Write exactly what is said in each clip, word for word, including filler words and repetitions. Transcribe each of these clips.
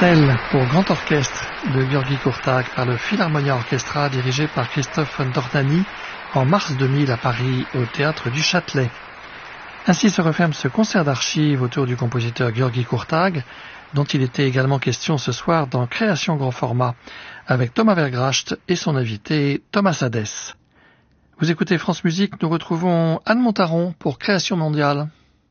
Châtel pour grand orchestre de György Kurtág par le Philharmonia Orchestra dirigé par Christophe Dornani en mars deux mille à Paris au Théâtre du Châtelet. Ainsi se referme ce concert d'archives autour du compositeur György Kurtág, dont il était également question ce soir dans Création grand format, avec Thomas Vergracht et son invité Thomas Hadès. Vous écoutez France Musique, nous retrouvons Anne Montaron pour Création mondiale.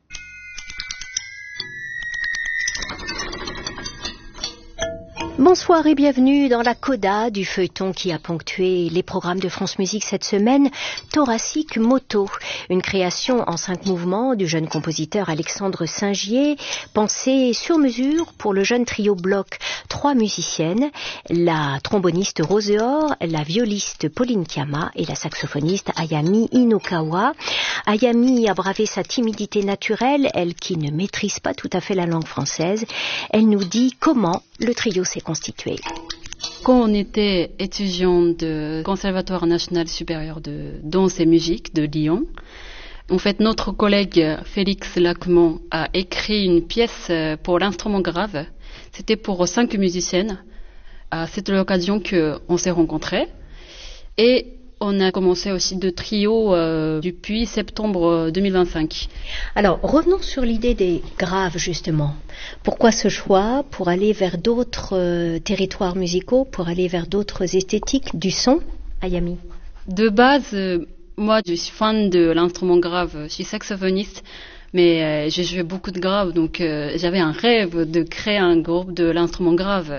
Bonsoir et bienvenue dans la coda du feuilleton qui a ponctué les programmes de France Musique cette semaine, Thoracique Moto, une création en cinq mouvements du jeune compositeur Alexandre Singier, pensée sur mesure pour le jeune trio bloc. Trois musiciennes, la tromboniste Roseor, la violiste Pauline Kiama et la saxophoniste Ayami Inokawa. Ayami a bravé sa timidité naturelle, elle qui ne maîtrise pas tout à fait la langue française. Elle nous dit comment le trio s'est constitué. Quand on était étudiant du Conservatoire national supérieur de danse et musique de Lyon, en fait, notre collègue Félix Lacmont a écrit une pièce pour l'instrument grave. C'était pour cinq musiciennes. C'était l'occasion qu'on s'est rencontrés. Et on a commencé aussi de trio euh, depuis septembre deux mille vingt-cinq. Alors, revenons sur l'idée des graves, justement. Pourquoi ce choix pour aller vers d'autres euh, territoires musicaux, pour aller vers d'autres esthétiques du son, Ayami? De base, euh, moi, je suis fan de l'instrument grave. Je suis saxophoniste, mais euh, j'ai joué beaucoup de graves, donc euh, j'avais un rêve de créer un groupe de l'instrument grave.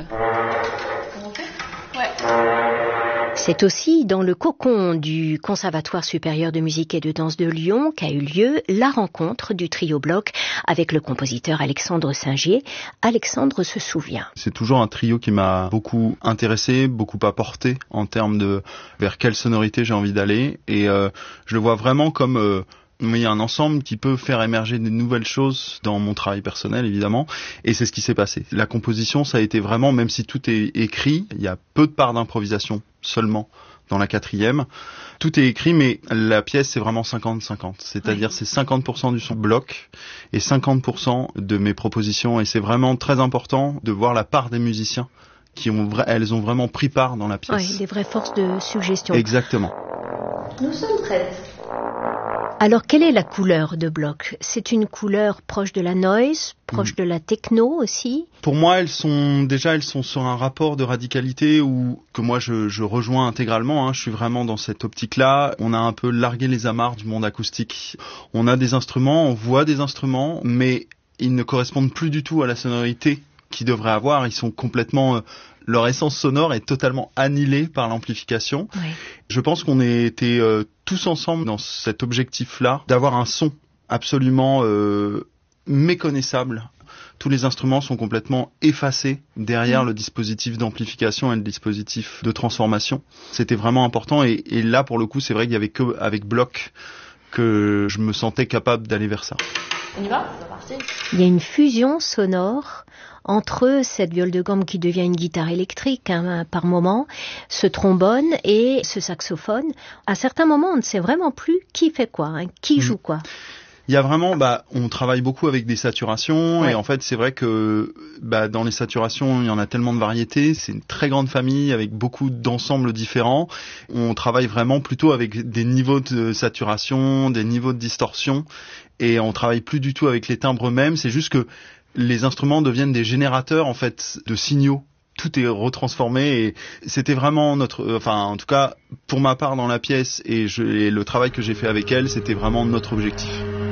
Ouais. C'est aussi dans le cocon du Conservatoire supérieur de musique et de danse de Lyon qu'a eu lieu la rencontre du trio bloc avec le compositeur Alexandre Singier. Alexandre se souvient. C'est toujours un trio qui m'a beaucoup intéressé, beaucoup apporté en termes de vers quelle sonorité j'ai envie d'aller. Et euh, je le vois vraiment comme... Euh, Mais il y a un ensemble qui peut faire émerger de nouvelles choses dans mon travail personnel, évidemment. Et c'est ce qui s'est passé. La composition, ça a été vraiment, même si tout est écrit, il y a peu de parts d'improvisation seulement dans la quatrième. Tout est écrit, mais la pièce, c'est vraiment cinquante cinquante. C'est-à-dire, oui. C'est cinquante pour cent du son bloc et cinquante pour cent de mes propositions. Et c'est vraiment très important de voir la part des musiciens qui ont, elles ont vraiment pris part dans la pièce. Oui, des vraies forces de suggestion. Exactement. Nous sommes prêtes. Alors, quelle est la couleur de bloc? C'est une couleur proche de la noise, proche mmh. de la techno aussi? Pour moi, elles sont déjà elles sont sur un rapport de radicalité où que moi je, je rejoins intégralement. Hein, je suis vraiment dans cette optique-là. On a un peu largué les amarres du monde acoustique. On a des instruments, on voit des instruments, mais ils ne correspondent plus du tout à la sonorité qu'ils devraient avoir. Ils sont complètement... Euh, leur essence sonore est totalement annihilée par l'amplification. Oui. Je pense qu'on était euh, tous ensemble dans cet objectif-là, d'avoir un son absolument euh, méconnaissable. Tous les instruments sont complètement effacés derrière mmh. le dispositif d'amplification et le dispositif de transformation. C'était vraiment important et, et là, pour le coup, c'est vrai qu'il y avait que avec bloc que je me sentais capable d'aller vers ça. On y va ? C'est parti. Il y a une fusion sonore entre cette viole de gamme qui devient une guitare électrique hein, par moment, ce trombone et ce saxophone. À certains moments, on ne sait vraiment plus qui fait quoi, hein, qui mmh. joue quoi. Il y a vraiment, bah, on travaille beaucoup avec des saturations ouais. et en fait, c'est vrai que bah, dans les saturations, il y en a tellement de variétés. C'est une très grande famille avec beaucoup d'ensembles différents. On travaille vraiment plutôt avec des niveaux de saturation, des niveaux de distorsion et on travaille plus du tout avec les timbres eux-mêmes. C'est juste que les instruments deviennent des générateurs en fait de signaux. Tout est retransformé et c'était vraiment notre, enfin en tout cas pour ma part dans la pièce et, je, et le travail que j'ai fait avec elle, c'était vraiment notre objectif.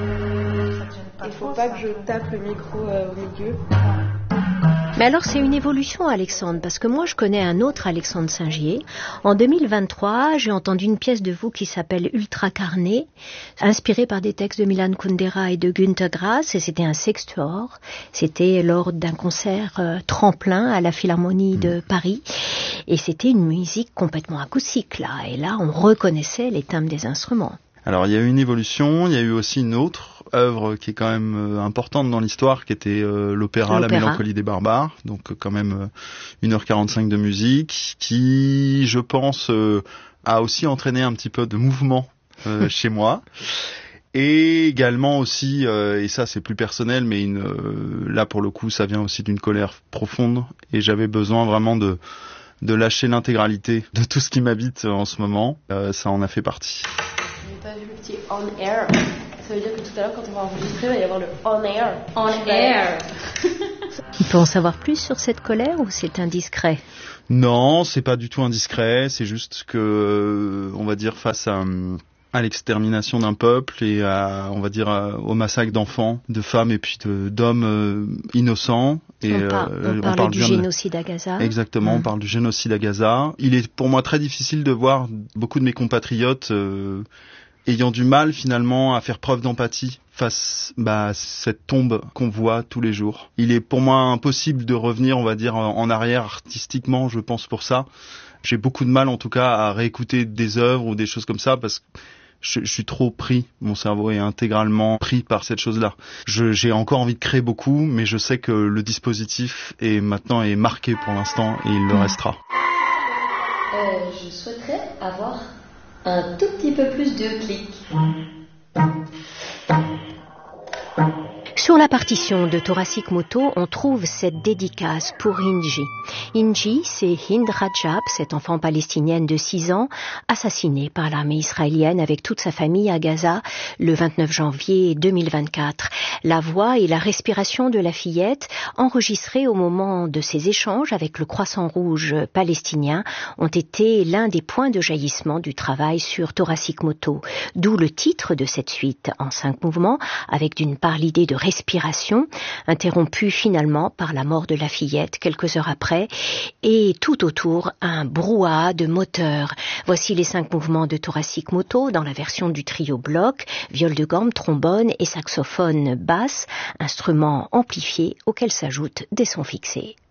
Il faut pas que je tape le micro euh, au milieu. Mais alors c'est une évolution, Alexandre, parce que moi je connais un autre Alexandre Singier. En deux mille vingt-trois, j'ai entendu une pièce de vous qui s'appelle Ultra Carné, inspirée par des textes de Milan Kundera et de Günter Grass, et c'était un sextuor. C'était lors d'un concert euh, tremplin à la Philharmonie de Paris, et c'était une musique complètement acoustique là. Et là, on reconnaissait les timbres des instruments. Alors il y a eu une évolution, il y a eu aussi une autre œuvre qui est quand même euh, importante dans l'histoire, qui était euh, l'opéra, l'opéra La Mélancolie des Barbares, donc euh, quand même euh, une heure quarante-cinq de musique, qui je pense euh, a aussi entraîné un petit peu de mouvement euh, chez moi. Et également aussi, euh, et ça c'est plus personnel, mais une, euh, là pour le coup ça vient aussi d'une colère profonde, et j'avais besoin vraiment de de lâcher l'intégralité de tout ce qui m'habite en ce moment. Euh, ça en a fait partie. J'ai pas vu le petit on air. Ça veut dire que tout à l'heure quand on va enregistrer, il va y avoir le on air. On air. On peut en savoir plus sur cette colère ou c'est indiscret? Non, c'est pas du tout indiscret, c'est juste que, euh, on va dire, face à, à l'extermination d'un peuple et à, on va dire, à, au massacre d'enfants, de femmes et puis de, d'hommes euh, innocents. Et, on, par, euh, on, parle on parle du bien génocide à Gaza. Exactement, mmh. on parle du génocide à Gaza. Il est pour moi très difficile de voir beaucoup de mes compatriotes euh, ayant du mal finalement à faire preuve d'empathie face bah, à cette tombe qu'on voit tous les jours. Il est pour moi impossible de revenir, on va dire, en arrière artistiquement, je pense pour ça. J'ai beaucoup de mal en tout cas à réécouter des œuvres ou des choses comme ça parce que je, je suis trop pris, mon cerveau est intégralement pris par cette chose-là. Je, j'ai encore envie de créer beaucoup, mais je sais que le dispositif est maintenant est marqué pour l'instant et il le restera. Euh, je souhaiterais avoir un tout petit peu plus de clics. Sur la partition de Thoracic Moto, on trouve cette dédicace pour Inji. Inji, c'est Hind Rajab, cette enfant palestinienne de six ans, assassinée par l'armée israélienne avec toute sa famille à Gaza le vingt-neuf janvier deux mille vingt-quatre. La voix et la respiration de la fillette, enregistrées au moment de ses échanges avec le Croissant Rouge palestinien, ont été l'un des points de jaillissement du travail sur Thoracic Moto. D'où le titre de cette suite en cinq mouvements, avec d'une part l'idée de respiration, interrompue finalement par la mort de la fillette quelques heures après, et tout autour un brouhaha de moteurs. Voici les cinq mouvements de Thoracic Moto dans la version du trio bloc, viol de gamme, trombone et saxophone basse, instruments amplifiés auxquels s'ajoutent des sons fixés.